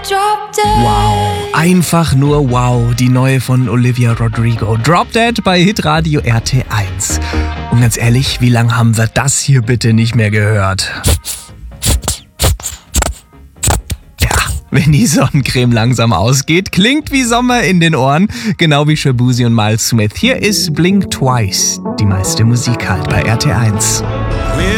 Wow, einfach nur wow, die neue von Olivia Rodrigo. Drop Dead bei Hitradio RT1. Und ganz ehrlich, wie lange haben wir das hier bitte nicht mehr gehört? Ja, wenn die Sonnencreme langsam ausgeht, klingt wie Sommer in den Ohren, genau wie Shaboozey und Miles Smith. Hier ist Blink Twice, die meiste Musik halt bei RT1.